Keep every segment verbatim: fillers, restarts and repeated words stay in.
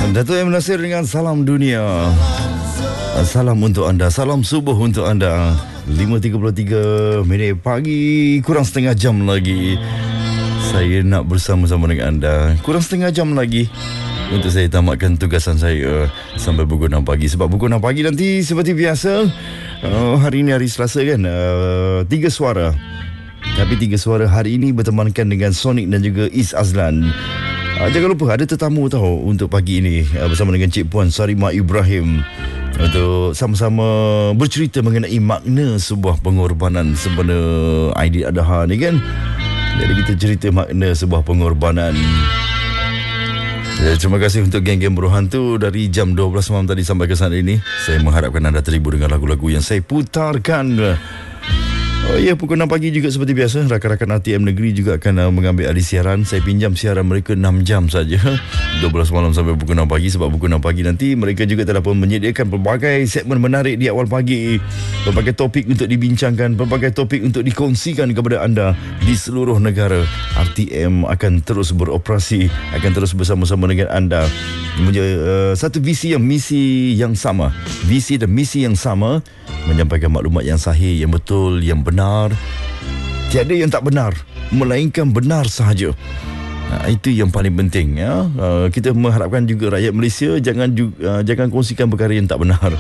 Dato' M. Nasir dengan Salam Dunia. Salam untuk anda, salam subuh untuk anda. lima tiga puluh tiga minit pagi, kurang setengah jam lagi saya nak bersama-sama dengan anda. Kurang setengah jam lagi untuk saya tamatkan tugasan saya sampai pukul enam pagi. Sebab pukul enam pagi nanti seperti biasa, uh, hari ini hari Selasa kan, uh, Tiga Suara. Tapi Tiga Suara hari ini bertemankan dengan Sonic dan juga Is Azlan. Uh, jangan lupa ada tetamu tahu untuk pagi ini, uh, bersama dengan Cik Puan Sarimah Ibrahim, untuk sama-sama bercerita mengenai makna sebuah pengorbanan sempena Aidiladha ni kan. Jadi kita cerita makna sebuah pengorbanan. Ya, terima kasih untuk geng-geng Beruhan tu dari jam dua belas malam tadi sampai ke saat ini. Saya mengharapkan anda terhibur dengan lagu-lagu yang saya putarkan. Oh ya, pukul enam pagi juga seperti biasa, rakan-rakan R T M Negeri juga akan uh, mengambil alih siaran. Saya pinjam siaran mereka enam jam saja, dua belas malam sampai pukul enam pagi. Sebab pukul enam pagi nanti mereka juga telah pun menyediakan pelbagai segmen menarik di awal pagi, pelbagai topik untuk dibincangkan, pelbagai topik untuk dikongsikan kepada anda di seluruh negara. R T M akan terus beroperasi, akan terus bersama-sama dengan anda. Menjadi uh, satu visi yang misi yang sama, visi dan misi yang sama, menyampaikan maklumat yang sahih, yang betul, yang benar. Tiada yang tak benar, melainkan benar sahaja. Nah, itu yang paling penting ya. Uh, kita mengharapkan juga rakyat Malaysia jangan juga, uh, jangan kongsikan perkara yang tak benar.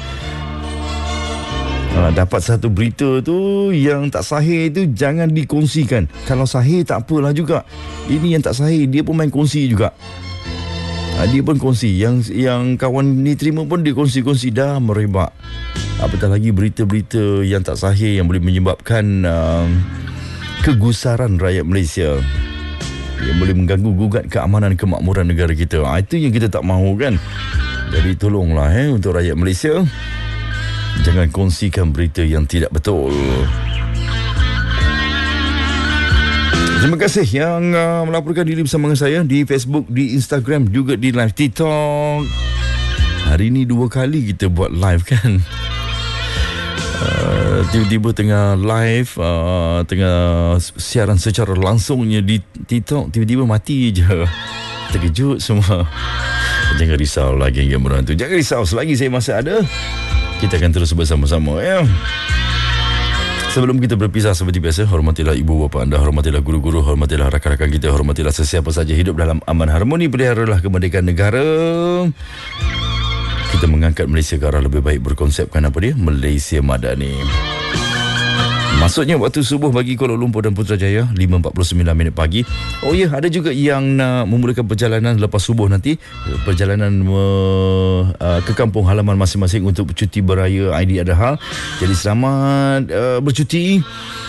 Uh, dapat satu berita tu yang tak sahih tu jangan dikongsikan. Kalau sahih tak apalah juga. Ini yang tak sahih dia pun main kongsi juga. Uh, dia pun kongsi, yang yang kawan ni terima pun dia kongsi-kongsi, dah merebak. Apatah lagi berita-berita yang tak sahih yang boleh menyebabkan uh, kegusaran rakyat Malaysia, yang boleh mengganggu gugat keamanan kemakmuran negara kita. Ha, itu yang kita tak mahu kan. Jadi tolonglah eh, untuk rakyat Malaysia, jangan kongsikan berita yang tidak betul. Terima kasih yang uh, melaporkan diri bersama dengan saya di Facebook, di Instagram, juga di live TikTok. Hari ini dua kali kita buat live kan. Uh, tiba-tiba tengah live, uh, tengah siaran secara langsungnya di TikTok, tiba-tiba mati je. Terkejut semua. Jangan risau lagi yang berantu. Jangan risau, selagi saya masih ada, kita akan terus bersama-sama ya. Sebelum kita berpisah seperti biasa, hormatilah ibu bapa anda, hormatilah guru-guru, hormatilah rakan-rakan kita, hormatilah sesiapa saja hidup dalam aman harmoni, peliharalah kemerdekaan negara. Kita mengangkat Malaysia ke arah lebih baik berkonsepkan apa dia? Malaysia Madani. Masuknya waktu subuh bagi Kuala Lumpur dan Putrajaya, lima empat puluh sembilan minit pagi. Oh ya, ada juga yang nak memulakan perjalanan lepas subuh nanti, perjalanan uh, ke kampung halaman masing-masing untuk cuti beraya Aidiladha. Jadi selamat uh, bercuti.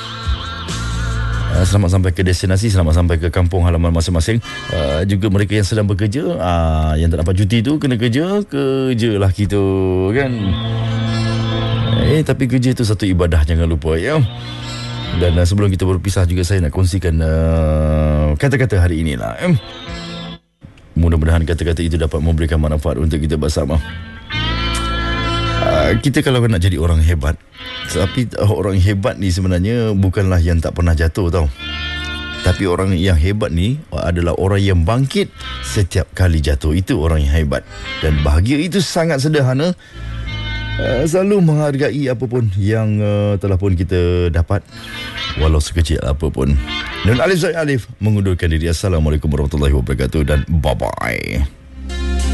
Uh, selamat sampai ke destinasi, selamat sampai ke kampung halaman masing-masing. Uh, juga mereka yang sedang bekerja, uh, yang tak dapat cuti tu kena kerja, kerjalah kita kan. Eh tapi kerja tu satu ibadah, jangan lupa ya. Dan uh, sebelum kita berpisah juga, saya nak kongsikan uh, kata-kata hari inilah. Eh. Mudah-mudahan kata-kata itu dapat memberikan manfaat untuk kita bersama. Uh, kita kalau nak jadi orang hebat, tapi orang hebat ni sebenarnya bukanlah yang tak pernah jatuh tau. Tapi orang yang hebat ni adalah orang yang bangkit setiap kali jatuh. Itu orang yang hebat. Dan bahagia itu sangat sederhana. Uh, selalu menghargai apapun yang uh, telah pun kita dapat, walau sekecil apapun. Dan Alif Zaid Alif mengundurkan diri. Assalamualaikum warahmatullahi wabarakatuh dan bye-bye.